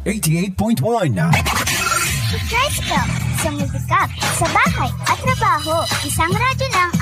88.1. Tricycle, sumibikap sa bahay at trabaho. Isang radyo lang